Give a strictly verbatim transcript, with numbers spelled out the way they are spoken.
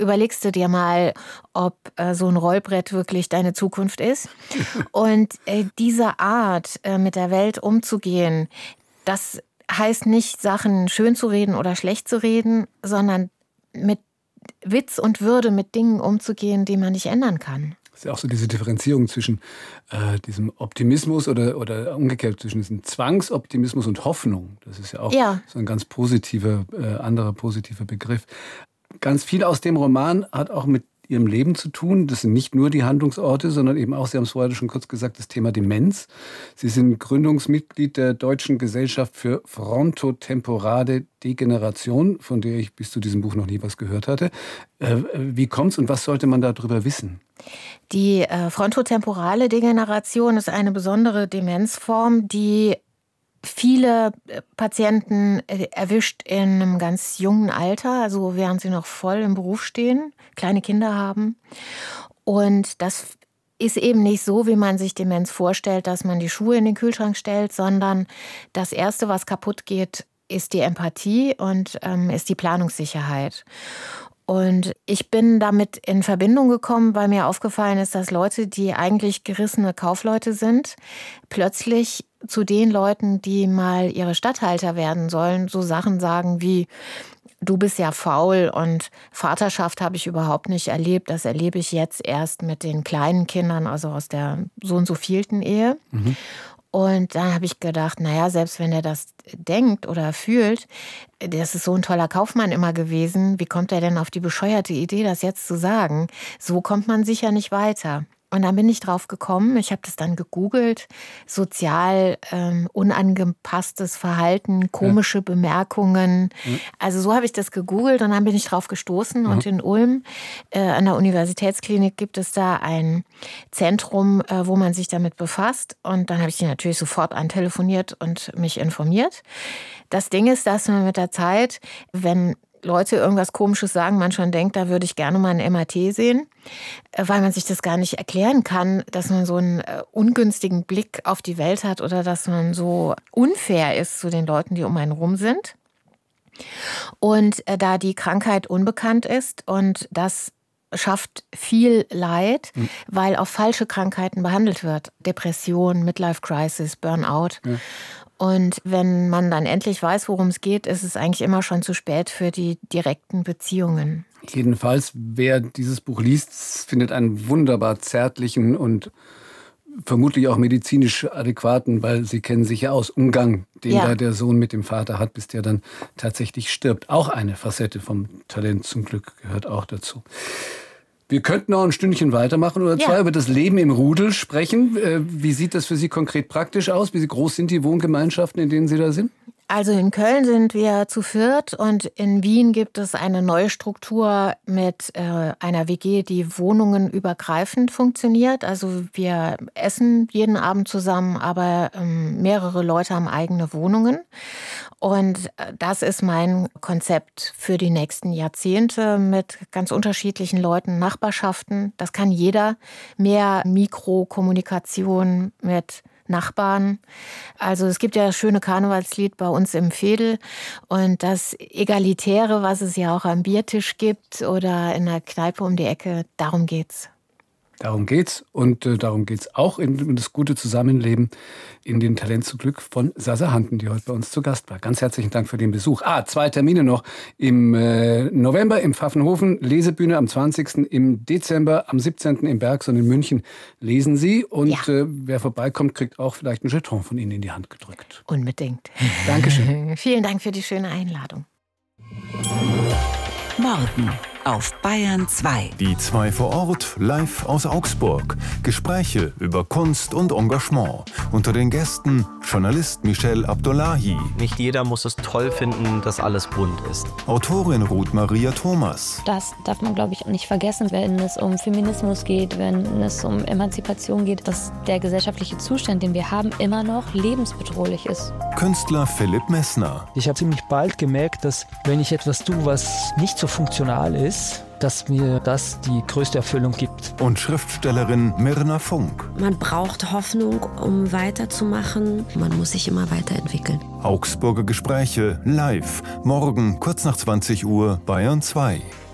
überlegst du dir mal, ob äh, so ein Rollbrett wirklich deine Zukunft ist. Und äh, diese Art, äh, mit der Welt umzugehen, das heißt nicht, Sachen schön zu reden oder schlecht zu reden, sondern mit Witz und Würde mit Dingen umzugehen, die man nicht ändern kann. Das ist ja auch so diese Differenzierung zwischen äh, diesem Optimismus oder, oder umgekehrt zwischen diesem Zwangsoptimismus und Hoffnung. Das ist ja auch ja. so ein ganz positiver, äh, anderer positiver Begriff. Ganz viel aus dem Roman hat auch mit Ihrem Leben zu tun. Das sind nicht nur die Handlungsorte, sondern eben auch, Sie haben es vorher schon kurz gesagt, das Thema Demenz. Sie sind Gründungsmitglied der Deutschen Gesellschaft für frontotemporale Degeneration, von der ich bis zu diesem Buch noch nie was gehört hatte. Äh, wie kommt's und was sollte man darüber wissen? Die äh, frontotemporale Degeneration ist eine besondere Demenzform, die viele Patienten erwischt in einem ganz jungen Alter, also während sie noch voll im Beruf stehen, kleine Kinder haben. Und das ist eben nicht so, wie man sich Demenz vorstellt, dass man die Schuhe in den Kühlschrank stellt, sondern das Erste, was kaputt geht, ist die Empathie und ähm, ist die Planungssicherheit. Und ich bin damit in Verbindung gekommen, weil mir aufgefallen ist, dass Leute, die eigentlich gerissene Kaufleute sind, plötzlich zu den Leuten, die mal ihre Statthalter werden sollen, so Sachen sagen wie: Du bist ja faul und Vaterschaft habe ich überhaupt nicht erlebt. Das erlebe ich jetzt erst mit den kleinen Kindern, also aus der so und so vielten Ehe. Mhm. Und dann habe ich gedacht, naja, selbst wenn er das denkt oder fühlt, das ist so ein toller Kaufmann immer gewesen, wie kommt er denn auf die bescheuerte Idee, das jetzt zu sagen? So kommt man sicher nicht weiter. Und dann bin ich drauf gekommen, ich habe das dann gegoogelt, sozial ähm, unangepasstes Verhalten, komische ja. Bemerkungen. Mhm. Also so habe ich das gegoogelt und dann bin ich drauf gestoßen. Mhm. Und in Ulm äh, an der Universitätsklinik gibt es da ein Zentrum, äh, wo man sich damit befasst. Und dann habe ich die natürlich sofort antelefoniert und mich informiert. Das Ding ist, dass man mit der Zeit, wenn Leute irgendwas Komisches sagen, man schon denkt, da würde ich gerne mal ein M R T sehen, weil man sich das gar nicht erklären kann, dass man so einen ungünstigen Blick auf die Welt hat oder dass man so unfair ist zu den Leuten, die um einen rum sind. Und da die Krankheit unbekannt ist und das schafft viel Leid, mhm. weil auf falsche Krankheiten behandelt wird. Depression, Midlife Crisis, Burnout. Ja. Und wenn man dann endlich weiß, worum es geht, ist es eigentlich immer schon zu spät für die direkten Beziehungen. Jedenfalls, wer dieses Buch liest, findet einen wunderbar zärtlichen und vermutlich auch medizinisch adäquaten, weil Sie kennen sich ja aus, Umgang, den ja. da der Sohn mit dem Vater hat, bis der dann tatsächlich stirbt. Auch eine Facette vom Talent zum Glück gehört auch dazu. Wir könnten noch ein Stündchen weitermachen oder zwei ja. über das Leben im Rudel sprechen. Wie sieht das für Sie konkret praktisch aus? Wie groß sind die Wohngemeinschaften, in denen Sie da sind? Also in Köln sind wir zu viert und in Wien gibt es eine neue Struktur mit äh, einer W G, die wohnungenübergreifend funktioniert. Also wir essen jeden Abend zusammen, aber ähm, mehrere Leute haben eigene Wohnungen. Und das ist mein Konzept für die nächsten Jahrzehnte mit ganz unterschiedlichen Leuten, Nachbarschaften. Das kann jeder. Mehr Mikrokommunikation mit Nachbarn. Also es gibt ja das schöne Karnevalslied bei uns im Veedel und das Egalitäre, was es ja auch am Biertisch gibt oder in der Kneipe um die Ecke, darum geht's. Darum geht's und äh, darum geht's auch in, in das gute Zusammenleben in den Talent zu Glück von Sasa Handen, die heute bei uns zu Gast war. Ganz herzlichen Dank für den Besuch. Ah, zwei Termine noch. Im äh, November im Pfaffenhofen, Lesebühne am zwanzigsten Im Dezember, am siebzehnten im Bergson in München lesen Sie. Und ja. äh, wer vorbeikommt, kriegt auch vielleicht einen Jeton von Ihnen in die Hand gedrückt. Unbedingt. Dankeschön. Vielen Dank für die schöne Einladung. Morgen auf Bayern zwei. Die zwei vor Ort, live aus Augsburg. Gespräche über Kunst und Engagement. Unter den Gästen Journalist Michel Abdullahi. Nicht jeder muss es toll finden, dass alles bunt ist. Autorin Ruth Maria Thomas. Das darf man, glaube ich, auch nicht vergessen, wenn es um Feminismus geht, wenn es um Emanzipation geht, dass der gesellschaftliche Zustand, den wir haben, immer noch lebensbedrohlich ist. Künstler Philipp Messner. Ich habe ziemlich bald gemerkt, dass wenn ich etwas tue, was nicht so funktional ist, dass mir das die größte Erfüllung gibt. Und Schriftstellerin Mirna Funk. Man braucht Hoffnung, um weiterzumachen. Man muss sich immer weiterentwickeln. Augsburger Gespräche live. Morgen kurz nach zwanzig Uhr Bayern zwei.